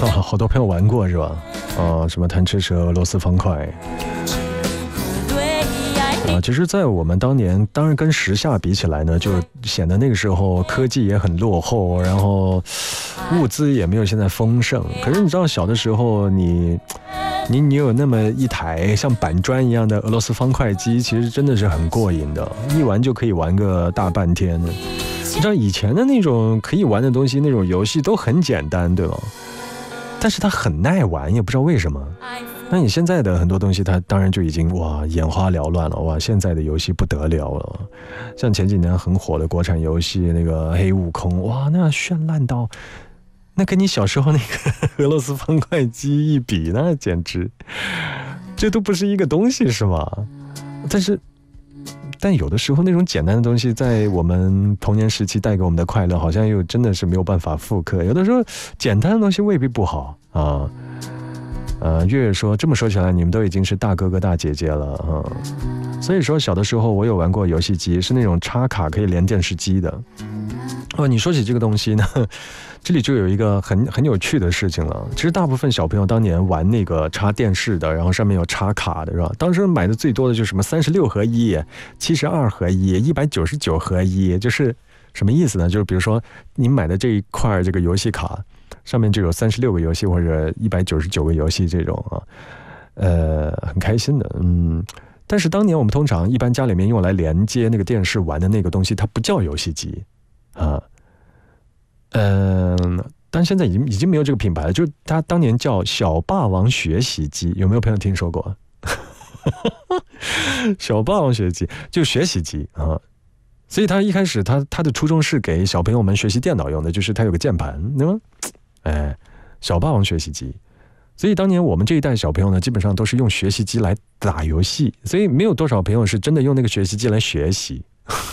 好多朋友玩过是吧？什么贪吃蛇、俄罗斯方块。其实在我们当年，当然跟时下比起来呢，就显得那个时候科技也很落后，然后物资也没有现在丰盛。可是你知道小的时候你有那么一台像板砖一样的俄罗斯方块机，其实真的是很过瘾的，一玩就可以玩个大半天呢。你知道以前的那种可以玩的东西，那种游戏都很简单，对吗？但是它很耐玩，也不知道为什么。那你现在的很多东西，它当然就已经眼花缭乱了，现在的游戏不得了了。像前几年很火的国产游戏那个黑悟空，那绚烂到，那跟你小时候那个俄罗斯方块机一比，那简直，这都不是一个东西是吗？但有的时候那种简单的东西，在我们童年时期带给我们的快乐，好像又真的是没有办法复刻。有的时候简单的东西未必不好啊。月月说，这么说起来，你们都已经是大哥哥大姐姐了啊。所以说，小的时候我有玩过游戏机，是那种插卡可以连电视机的。你说起这个东西呢，这里就有一个很有趣的事情了。其实大部分小朋友当年玩那个插电视的，然后上面有插卡的，是吧？当时买的最多的就是什么36合一、72合一、199合一，就是什么意思呢？就是比如说你买的这一块这个游戏卡，上面就有36个游戏或者199个游戏这种啊，很开心的，但是当年我们通常一般家里面用来连接那个电视玩的那个东西，它不叫游戏机啊，但现在已经没有这个品牌了，就是它当年叫小霸王学习机，有没有朋友听说过？小霸王学习机就学习机啊。所以他一开始他的初衷是给小朋友们学习电脑用的，就是他有个键盘，对吗？小霸王学习机。所以当年我们这一代小朋友呢，基本上都是用学习机来打游戏，所以没有多少朋友是真的用那个学习机来学习，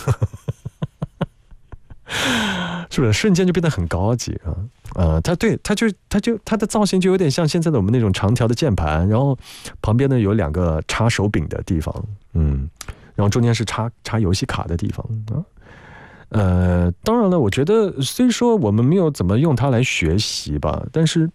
是不是？瞬间就变得很高级啊！它的造型就有点像现在的我们那种长条的键盘，然后旁边呢有2个插手柄的地方，然后中间是插游戏卡的地方啊。当然了，我觉得虽说我们没有怎么用它来学习吧，但是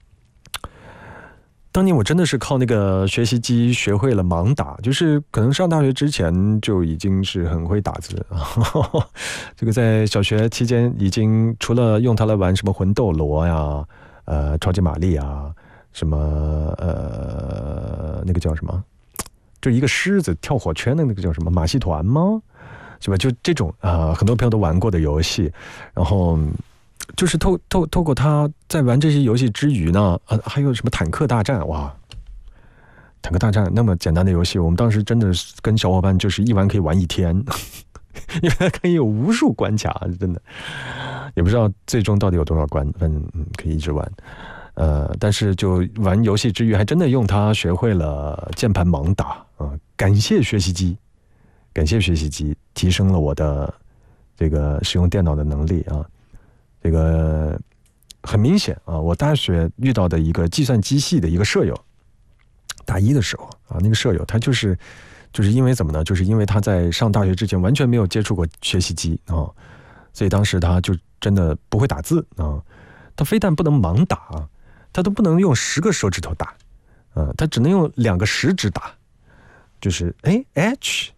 当年我真的是靠那个学习机学会了盲打，就是可能上大学之前就已经是很会打字。这个在小学期间已经除了用它来玩什么魂斗罗呀、超级玛丽啊，什么那个叫什么，就一个狮子跳火圈的那个叫什么马戏团吗？是吧？就这种很多朋友都玩过的游戏，然后就是透过它在玩这些游戏之余呢，还有什么坦克大战，坦克大战那么简单的游戏，我们当时真的是跟小伙伴就是一玩可以玩1天，因为它可以有无数关卡，真的也不知道最终到底有多少关，反正可以一直玩。但是就玩游戏之余，还真的用它学会了键盘盲打啊！感谢学习机，提升了我的这个使用电脑的能力啊！这个很明显啊，我大学遇到的一个计算机系的一个舍友，大一的时候啊，那个舍友他就是因为怎么呢？就是因为他在上大学之前完全没有接触过学习机啊，所以当时他就真的不会打字啊，他非但不能盲打，他都不能用10个手指头打，他只能用2个食指打，就是H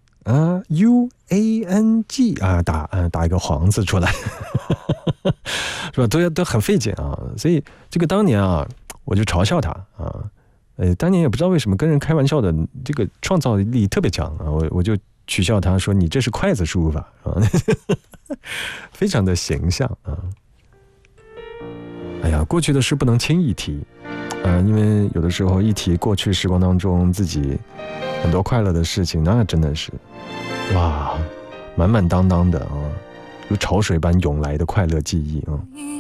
UANG 打一个黄字出来，是吧？都很费劲啊，所以这个当年啊，我就嘲笑他啊，当年也不知道为什么跟人开玩笑的这个创造力特别强啊，我就取笑他说你这是筷子输入法啊，非常的形象啊。哎呀，过去的事不能轻易提，因为有的时候一提过去时光当中自己很多快乐的事情，那真的是满满当当的啊，如潮水般涌来的快乐记忆啊。